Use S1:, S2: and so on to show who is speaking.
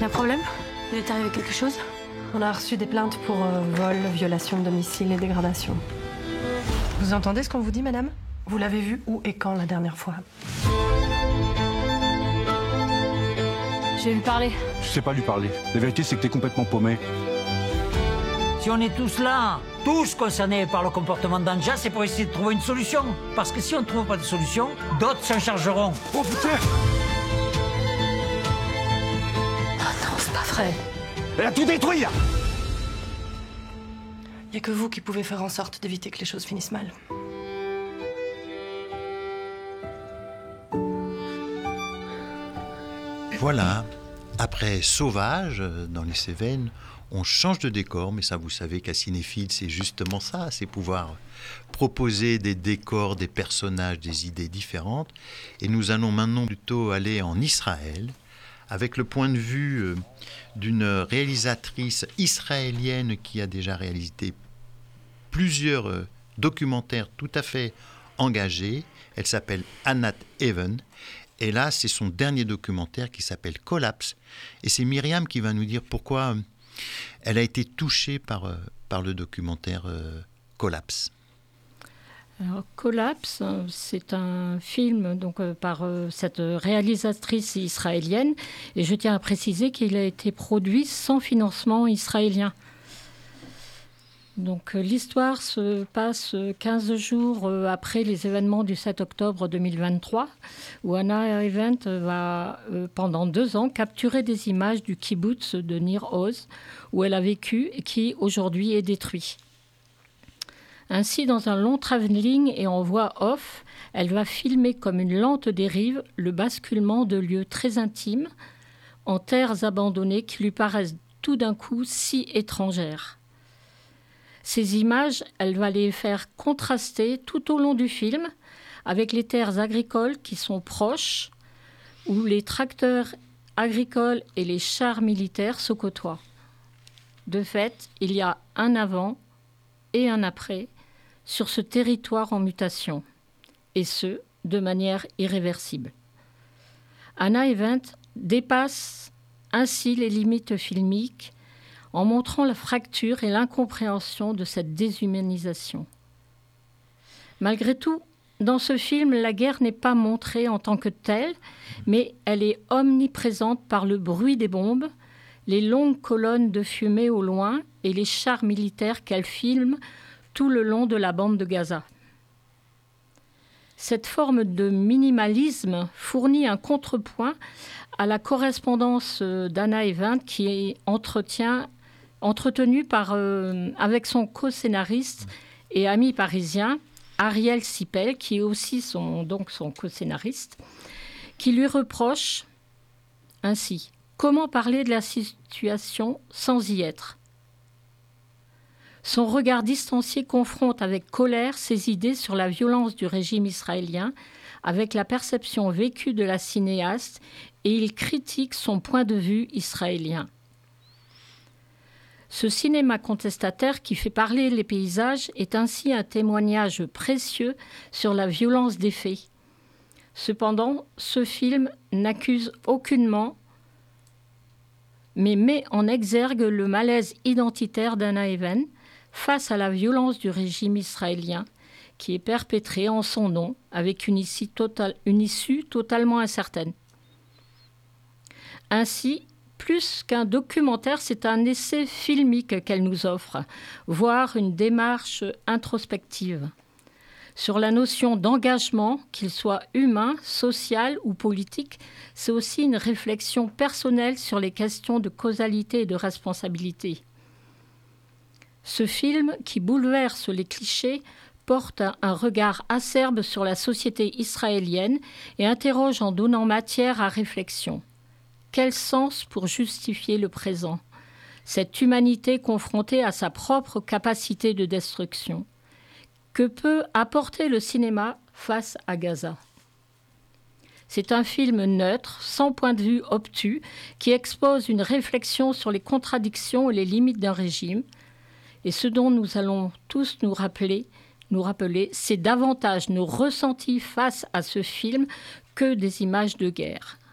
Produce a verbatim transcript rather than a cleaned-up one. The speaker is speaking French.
S1: Y'a un problème? Il est arrivé quelque chose?
S2: On a reçu des plaintes pour euh, vol, violation de domicile et dégradation. Vous entendez ce qu'on vous dit, madame? Vous l'avez vu où et quand la dernière fois?
S1: Je vais lui parler.
S3: Je sais pas lui parler. La vérité, c'est que t'es complètement paumé.
S4: Si on est tous là, tous concernés par le comportement d'Anja, c'est pour essayer de trouver une solution. Parce que si on ne trouve pas de solution, d'autres s'en chargeront.
S3: Oh putain!
S2: Oh non, c'est pas vrai.
S3: Elle a tout détruit, là!
S2: Y a que vous qui pouvez faire en sorte d'éviter que les choses finissent mal.
S5: Voilà, après Sauvage, dans les Cévennes, on change de décor, mais ça, vous savez qu'à Cinéphile, c'est justement ça, c'est pouvoir proposer des décors, des personnages, des idées différentes. Et nous allons maintenant plutôt aller en Israël, avec le point de vue euh, d'une réalisatrice israélienne qui a déjà réalisé plusieurs euh, documentaires tout à fait engagés. Elle s'appelle Anat Even. Et là, c'est son dernier documentaire qui s'appelle Collapse. Et c'est Myriam qui va nous dire pourquoi elle a été touchée par, euh, par le documentaire euh, Collapse.
S6: Alors, Collapse, c'est un film donc, euh, par euh, cette réalisatrice israélienne. Et je tiens à préciser qu'il a été produit sans financement israélien. Donc, euh, l'histoire se passe quinze jours euh, après les événements du sept octobre deux mille vingt-trois, où Anna Event va, euh, pendant deux ans, capturer des images du kibbutz de Nir Oz, où elle a vécu et qui, aujourd'hui, est détruit. Ainsi, dans un long travelling et en voix off, elle va filmer comme une lente dérive le basculement de lieux très intimes en terres abandonnées qui lui paraissent tout d'un coup si étrangères. Ces images, elle va les faire contraster tout au long du film avec les terres agricoles qui sont proches, où les tracteurs agricoles et les chars militaires se côtoient. De fait, il y a un avant et un après sur ce territoire en mutation, et ce, de manière irréversible. Anna Event dépasse ainsi les limites filmiques en montrant la fracture et l'incompréhension de cette déshumanisation. Malgré tout, dans ce film, la guerre n'est pas montrée en tant que telle, mais elle est omniprésente par le bruit des bombes, les longues colonnes de fumée au loin et les chars militaires qu'elle filme tout le long de la bande de Gaza. Cette forme de minimalisme fournit un contrepoint à la correspondance d'Anna Event qui entretient entretenu par, euh, avec son co-scénariste et ami parisien, Ariel Sipel, qui est aussi son, donc son co-scénariste, qui lui reproche ainsi « Comment parler de la situation sans y être ?» Son regard distancié confronte avec colère ses idées sur la violence du régime israélien avec la perception vécue de la cinéaste et il critique son point de vue israélien. Ce cinéma contestataire qui fait parler les paysages est ainsi un témoignage précieux sur la violence des faits. Cependant, ce film n'accuse aucunement, mais met en exergue le malaise identitaire d'Anna Even face à la violence du régime israélien qui est perpétrée en son nom avec une issue, totale, une issue totalement incertaine. Ainsi, plus qu'un documentaire, c'est un essai filmique qu'elle nous offre, voire une démarche introspective. Sur la notion d'engagement, qu'il soit humain, social ou politique, c'est aussi une réflexion personnelle sur les questions de causalité et de responsabilité. Ce film, qui bouleverse les clichés, porte un regard acerbe sur la société israélienne et interroge en donnant matière à réflexion. Quel sens pour justifier le présent? Cette humanité confrontée à sa propre capacité de destruction. Que peut apporter le cinéma face à Gaza? C'est un film neutre, sans point de vue obtus, qui expose une réflexion sur les contradictions et les limites d'un régime. Et ce dont nous allons tous nous rappeler, nous rappeler, c'est davantage nos ressentis face à ce film que des images de guerre.